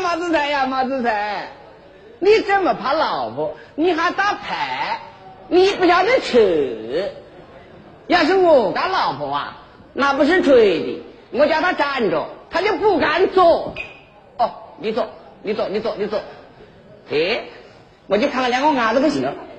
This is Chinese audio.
马子才呀，马子才，你这么怕老婆，你还打牌，你不晓得吃。要是我干老婆啊，那不是吹的，我叫他站着，他就不敢坐。哦，你坐。哎，我就看了2个伢子不行了。